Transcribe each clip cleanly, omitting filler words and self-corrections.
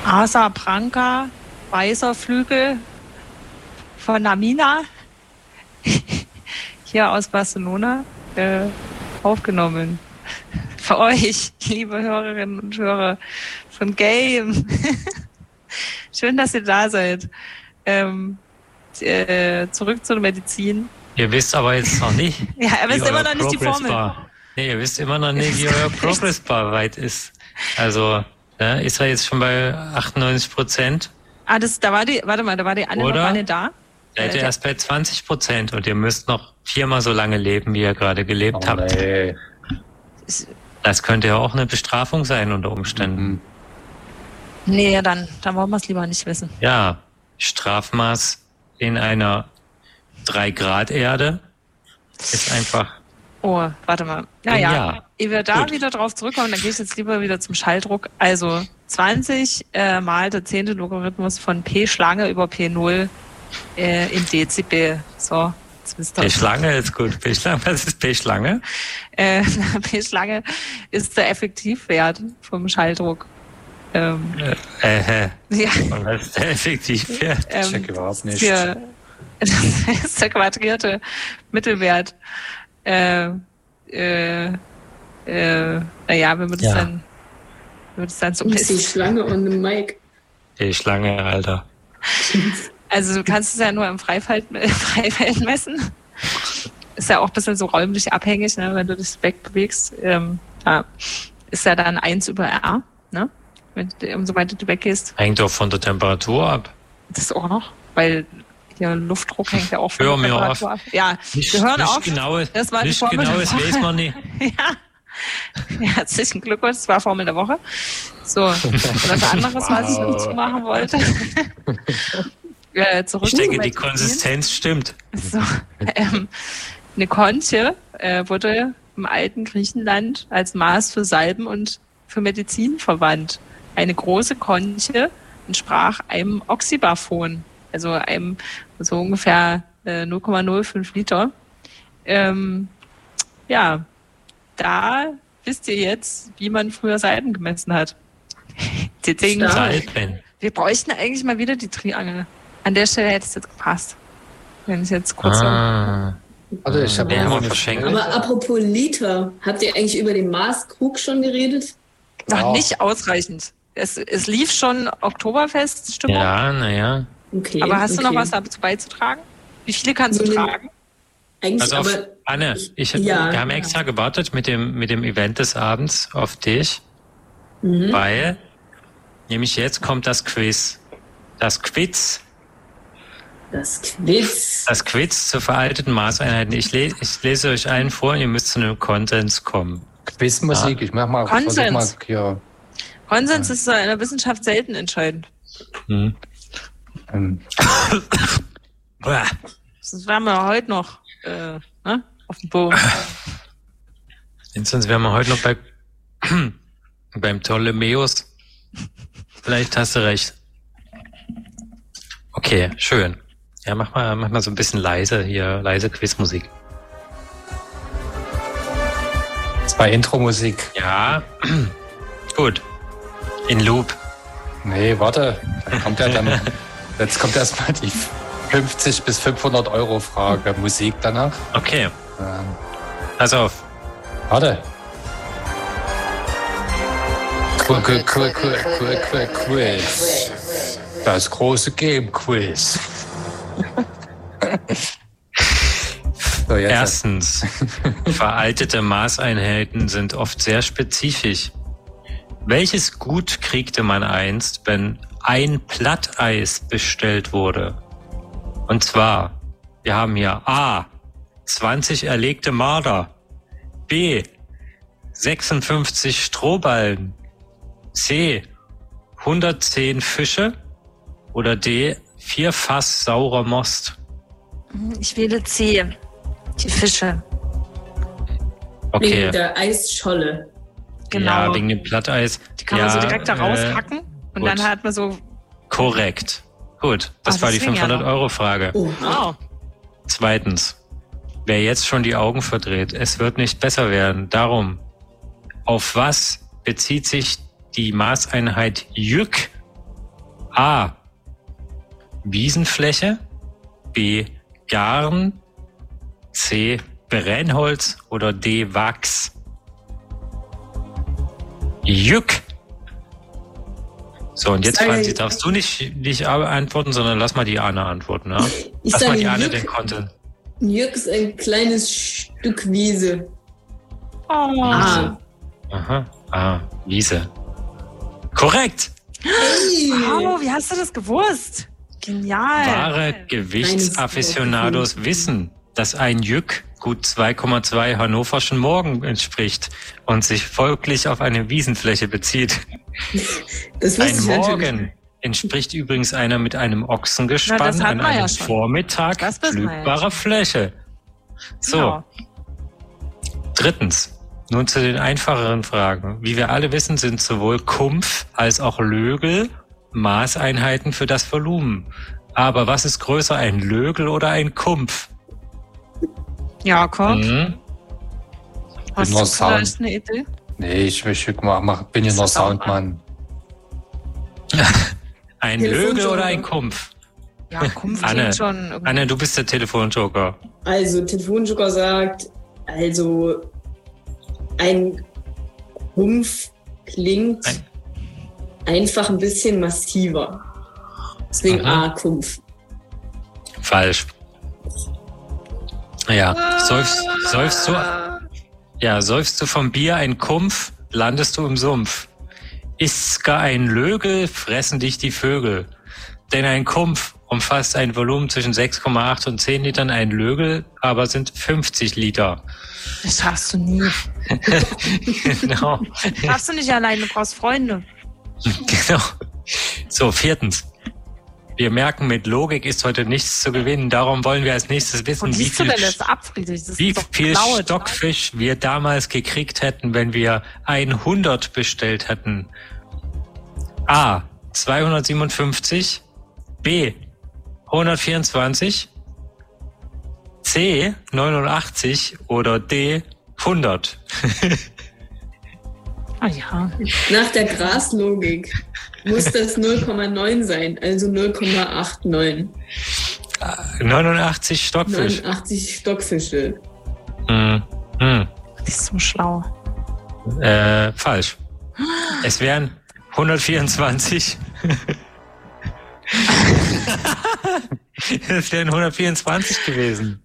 Asa Branca, weißer Flügel von Namina, hier aus Barcelona, aufgenommen. Für euch, liebe Hörerinnen und Hörer von Game. Schön, dass ihr da seid. Zurück zur Medizin. Ihr wisst aber jetzt noch nicht. Ja, ihr wisst immer noch nicht die Formel. Nee, ihr wisst immer noch nicht, wie euer Progress Bar weit ist. Also, ist er jetzt schon bei 98%? Da war die Anne noch gar nicht da. Seid ihr erst bei 20% und ihr müsst noch 4-mal so lange leben, wie ihr gerade gelebt habt. Nee. Das könnte ja auch eine Bestrafung sein unter Umständen. Nee, dann wollen wir es lieber nicht wissen. Ja, Strafmaß in einer 3-Grad-Erde ist einfach... Oh, warte mal. Naja, ehe wir da Gut. wieder drauf zurückkommen, dann gehe ich jetzt lieber wieder zum Schalldruck. Also 20 mal der 10. Logarithmus von P-Schlange über P0 in Dezibel. So, jetzt wisst ihr. P-Schlange ist gut. P-Schlange, was ist P-Schlange? P-Schlange ist der Effektivwert vom Schalldruck. Ja. Und was ist der Effektivwert? Ich check überhaupt nicht. Das ist der quadrierte Mittelwert. Naja, wenn wir das dann so ein bisschen Schlange und eine Mic. Die Schlange, Alter. Also du kannst es ja nur im Freifeld messen. Ist ja auch ein bisschen so räumlich abhängig, ne, wenn du dich wegbewegst. Ist ja dann 1 über R, ne? Umso weiter du weggehst. Hängt doch von der Temperatur ab. Das auch noch, weil hier Luftdruck hängt ja auch von der Temperatur ab. Ja, wir hören auf. Das war die Formel der Woche. Weiß man nicht. Ja, herzlichen Glückwunsch, das war Formel der Woche. So, was anderes, was ich dazu machen wollte. Zurück ich denke, die Konsistenz stimmt. So, eine Konche wurde im alten Griechenland als Maß für Salben und für Medizin verwandt. Eine große Konche entsprach einem Oxybaphon, also einem so ungefähr 0,05 Liter. Ja, da wisst ihr jetzt, wie man früher Salben gemessen hat. Salben. Wir bräuchten eigentlich mal wieder die Triangel. An der Stelle hätte es jetzt gepasst. Wenn ich jetzt kurz Also ich habe Aber apropos Liter, habt ihr eigentlich über den Maßkrug schon geredet? Noch nicht ausreichend. Es lief schon Oktoberfest-Stimmung. Ja, naja. Okay, aber hast du noch was dazu beizutragen? Wie viele kannst du tragen? Eigentlich, also Anne, wir haben extra gewartet mit dem Event des Abends auf dich, weil nämlich jetzt kommt das Quiz. Das Quiz zu veralteten Maßeinheiten. Ich lese euch allen vor und ihr müsst zu einem Konsens kommen. Quizmusik, ich mach mal Konsens. Ja. Konsens ist in der Wissenschaft selten entscheidend. Das wären wir heute noch auf dem Boden. Sonst wären wir heute noch beim Ptolemäus. Vielleicht hast du recht. Okay, schön. Ja, mach mal so ein bisschen leise Quizmusik. 2 Intro-Musik. Ja, gut. In Loop. Nee, warte. Da kommt ja dann, jetzt kommt erstmal die 50 bis 500 € Frage. Musik danach. Okay. Pass auf. Warte. Quiz. Das große Game-Quiz. So, erstens, veraltete Maßeinheiten sind oft sehr spezifisch. Welches Gut kriegte man einst, wenn ein Platteis bestellt wurde? Und zwar, wir haben hier A, 20 erlegte Marder, B, 56 Strohballen, C, 110 Fische oder D, 4 Fass saurer Most. Ich wähle C, die Fische. Okay. Wegen der Eisscholle. Genau. Ja, wegen dem Platteis. Die kann man so direkt da raushacken und gut. dann hat man so... Korrekt. Gut, das war die 500-Euro-Frage. Oh. Wow. Zweitens, wer jetzt schon die Augen verdreht, es wird nicht besser werden. Darum, auf was bezieht sich die Maßeinheit Jück A. Wiesenfläche. B. Garn. C. Brennholz oder D. Wachs. Jück. So, und jetzt, Franzi, darfst du nicht antworten, sondern lass mal die Anna antworten. Ja? Lass mal die Anna den Content. Jück ist ein kleines Stück Wiese. Oh. Aha. Wiese. Korrekt! Hey. Wow, wie hast du das gewusst? Genial. Wahre Gewichtsafficionados wissen, dass ein Jück gut 2,2 hannoverschen Morgen entspricht und sich folglich auf eine Wiesenfläche bezieht. Ein Morgen entspricht übrigens einer mit einem Ochsengespann an einem Vormittag pflügbarer Fläche. So. Genau. Drittens. Nun zu den einfacheren Fragen. Wie wir alle wissen, sind sowohl Kumpf als auch Lögel Maßeinheiten für das Volumen. Aber was ist größer, ein Lögel oder ein Kumpf? Jakob? Hast du vielleicht eine Idee? Nee, ich bin ja nur Soundmann. Ein Lögel oder ein Kumpf? Ja, Kumpf Anne, klingt schon... Anne, du bist der Telefonjoker. Also, Telefonjoker sagt, ein Kumpf klingt einfach ein bisschen massiver. Deswegen A, Kumpf. Falsch. Ja, säufst du vom Bier ein Kumpf, landest du im Sumpf. Ist's gar ein Lögel, fressen dich die Vögel. Denn ein Kumpf umfasst ein Volumen zwischen 6,8 und 10 Litern, ein Lögel aber sind 50 Liter. Das schaffst du nie. Genau. Schaffst du nicht alleine, du brauchst Freunde. Genau. So, viertens. Wir merken, mit Logik ist heute nichts zu gewinnen. Darum wollen wir als nächstes wissen, wie viel Stockfisch wir damals gekriegt hätten, wenn wir 100 bestellt hätten. A. 257. B. 124. C. 89. Oder D. 100. Ah ja. Nach der Graslogik muss das 0,9 sein, also 0,89. 89 Stockfisch. 89 Stockfische. Das ist so schlau. Falsch. Es wären 124. Es wären 124 gewesen.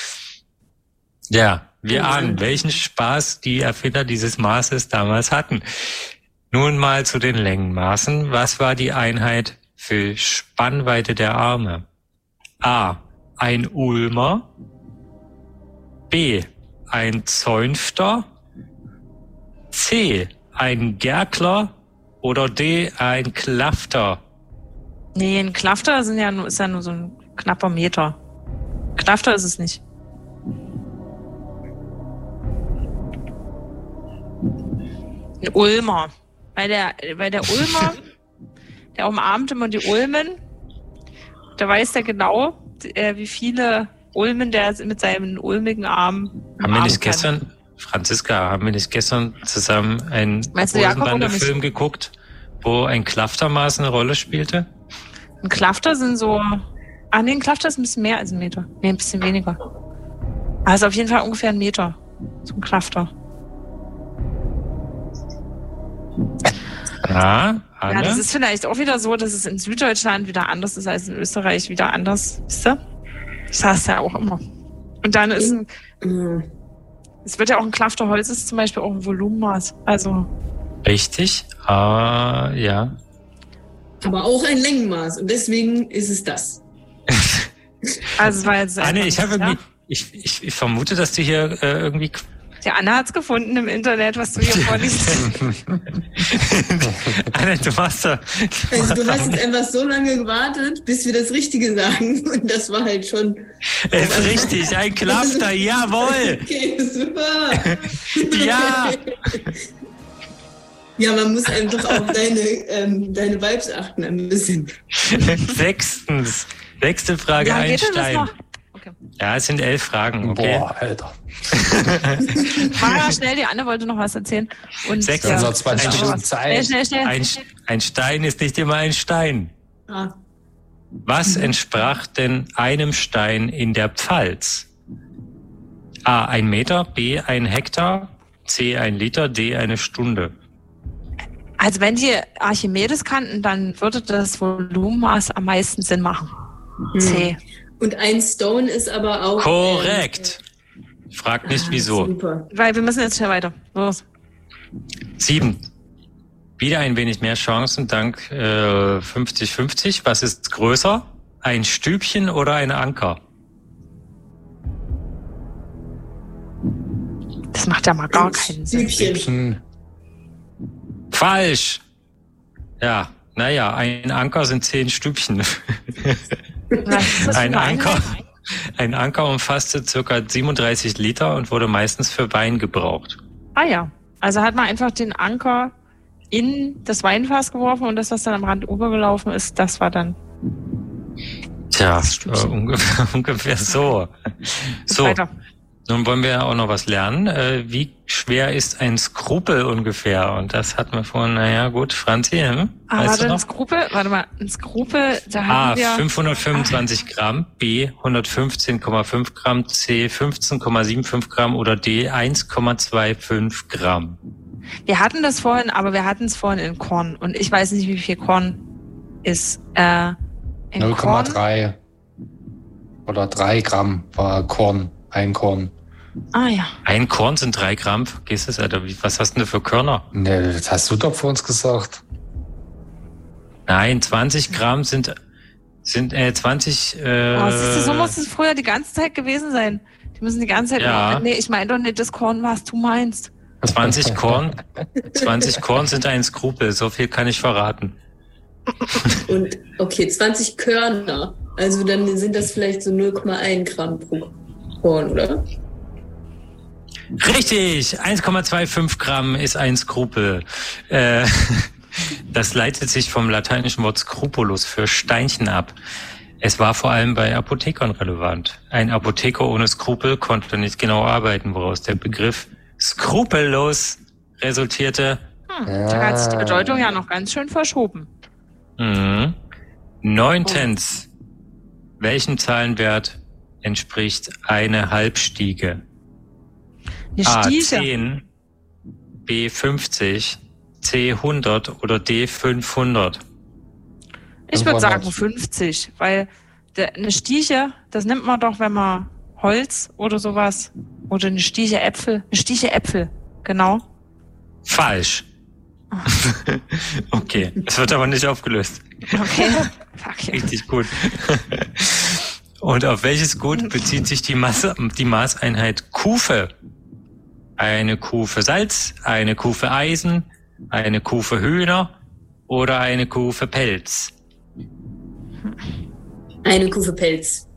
Ja, wir ahnen, welchen Spaß die Erfinder dieses Maßes damals hatten. Nun mal zu den Längenmaßen. Was war die Einheit für Spannweite der Arme? A. Ein Ulmer. B. Ein Zäunfter. C. Ein Gerkler. Oder D. Ein Klafter. Nee, ein Klafter ist ja nur so ein knapper Meter. Klafter ist es nicht. Ein Ulmer. Weil der Ulmer, der umarmt immer die Ulmen. Da weiß der genau, wie viele Ulmen der mit seinen ulmigen Armen haben wir nicht gestern, Franziska, zusammen einen Hosenbande-Film geguckt, wo ein Klaftermaß eine Rolle spielte? Ein Klafter sind so... ein Klafter ist ein bisschen mehr als ein Meter. Nee, ein bisschen weniger. Also auf jeden Fall ungefähr ein Meter. So ein Klafter. Ja, das ist vielleicht auch wieder so, dass es in Süddeutschland wieder anders ist als in Österreich wieder anders. Wisst ihr? Das heißt ja auch immer. Und dann ist es wird ja auch ein Klafter Holz ist zum Beispiel auch ein Volumenmaß. Also. Richtig, ja. Aber auch ein Längenmaß und deswegen ist es das. Also es war jetzt Anne, ich vermute, dass du hier irgendwie... Die Anna hat's gefunden im Internet, was du hier vorliest. Anne, du machst da... Also du hast jetzt einfach so lange gewartet, bis wir das Richtige sagen. Und das war halt schon... Ist richtig, ein Klafter, jawohl! Okay, super! Ja! Ja, man muss einfach auf deine Vibes achten ein bisschen. Sechste Frage, ja, Einstein. Okay. Ja, es sind 11 Fragen. Okay. Boah, Alter. Mach mal schnell, die Anne wollte noch was erzählen. Und 20 Stunden Zeit. Schnell. Ein Stein ist nicht immer ein Stein. Was entsprach denn einem Stein in der Pfalz? A, 1 Meter, B, 1 Hektar, C, 1 Liter, D, 1 Stunde. Also wenn die Archimedes kannten, dann würde das Volumenmaß am meisten Sinn machen. C. Und 1 Stone ist aber auch... Korrekt. Frag nicht wieso. Super. Weil wir müssen jetzt schnell weiter. Los. 7. Wieder ein wenig mehr Chancen dank 50-50. Was ist größer? Ein Stübchen oder ein Anker? Das macht ja mal gar keinen Sinn. Stübchen. Falsch. Ja, naja, ein Anker sind 10 Stübchen. Ein Anker umfasste ca. 37 Liter und wurde meistens für Wein gebraucht. Ah ja, also hat man einfach den Anker in das Weinfass geworfen und das, was dann am Rand übergelaufen ist, das war dann... Tja, ungefähr so. So, weiter. nun wollen wir auch noch was lernen. Wie schwer ist ein Skrupel ungefähr? Und das hatten wir vorhin, naja gut, Franzi, weißt du noch? Ein Skrupel, da A, hatten wir... 525 Gramm, B, 115,5 Gramm, C, 15,75 Gramm oder D, 1,25 Gramm. Wir hatten das vorhin, aber wir hatten es vorhin in Korn. Und ich weiß nicht, wie viel Korn ist. 0,3 oder 3 Gramm war Korn, ein Korn. Ah ja. Ein Korn sind 3 Gramm. Vergiss es, Alter. Was hast du denn für Körner? Ne, das hast du doch vor uns gesagt. Nein, 20 Gramm sind 20... siehst du, so muss es früher die ganze Zeit gewesen sein. Die müssen die ganze Zeit... Ja. Nee, ich meine doch nicht das Korn, was du meinst. 20 Korn sind ein Skrupel. So viel kann ich verraten. Und okay, 20 Körner. Also dann sind das vielleicht so 0,1 Gramm pro Korn, oder? Richtig! 1,25 Gramm ist ein Skrupel. Das leitet sich vom lateinischen Wort scrupulus für Steinchen ab. Es war vor allem bei Apothekern relevant. Ein Apotheker ohne Skrupel konnte nicht genau arbeiten, woraus der Begriff skrupellos resultierte. Da hat sich die Bedeutung ja noch ganz schön verschoben. 9. Welchem Zahlenwert entspricht eine Halbstiege? Eine A, Stiege. 10, B, 50, C, 100 oder D, 500? Ich würde sagen 50, weil eine Stieche, das nimmt man doch, wenn man Holz oder sowas, oder eine Stieche Äpfel, genau. Falsch. Okay, es wird aber nicht aufgelöst. Okay. Fuck ja. Richtig gut. Und auf welches Gut bezieht sich die Maßeinheit Kufe? Eine Kufe Salz, eine Kufe Eisen, eine Kufe Hühner oder eine Kufe Pelz? Eine Kufe Pelz.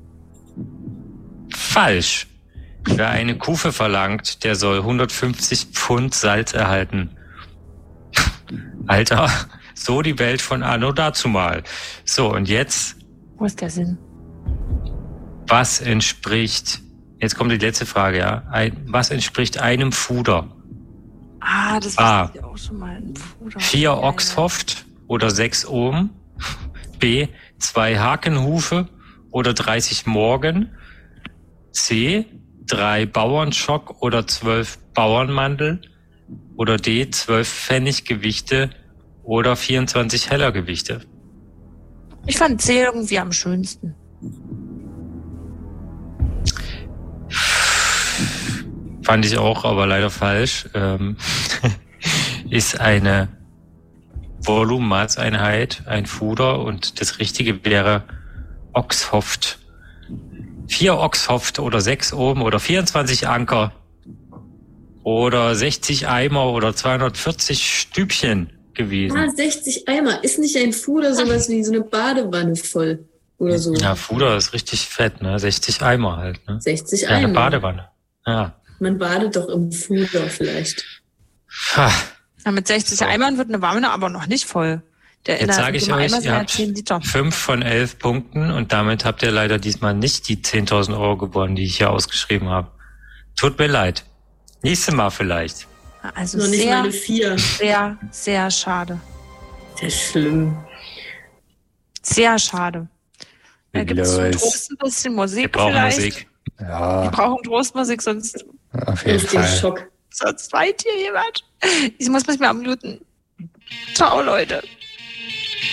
Falsch. Wer eine Kufe verlangt, der soll 150 Pfund Salz erhalten. Alter, so die Welt von anno dazumal. So, und jetzt? Wo ist der Sinn? Was entspricht, jetzt kommt die letzte Frage, ja. Was entspricht einem Fuder? Das war auch schon mal ein Fuder. 4 Ochshoft oder 6 Ohm. B, 2 Hakenhufe oder 30 Morgen. C, 3 Bauernschock oder 12 Bauernmandel. Oder D, 12 Pfenniggewichte oder 24 Hellergewichte. Ich fand C irgendwie am schönsten. Fand ich auch, aber leider falsch. Ist eine Volumenmaßeinheit, ein Fuder und das Richtige wäre Ochshoft. 4 Ochshoft oder 6 Ohm oder 24 Anker oder 60 Eimer oder 240 Stübchen gewesen. 60 Eimer. Ist nicht ein Fuder sowas wie so eine Badewanne voll oder so? Ja, Fuder ist richtig fett, ne? 60 Eimer halt, ne? 60 Ja, Eimer. eine Badewanne. Ja. Man badet doch im Fuder vielleicht. Ha. Ja, mit 60 Eimern wird eine Wanne aber noch nicht voll. Jetzt sage ich euch, ihr habt 10 Liter. 5 von 11 Punkten und damit habt ihr leider diesmal nicht die 10.000 Euro gewonnen, die ich hier ausgeschrieben habe. Tut mir leid. Nächstes Mal vielleicht. Also Noch nicht mal sehr, 4. sehr, sehr schade. sehr schlimm. Sehr schlimm. Sehr schade. Da gibt es zum Los. Trost ein bisschen Musik. Wir brauchen vielleicht. Musik. Wir Ja, brauchen Trostmusik, sonst auf jeden Aus dem Fall. Schock. weint hier jemand. Ich muss mich mal amluten. Ciao, Leute.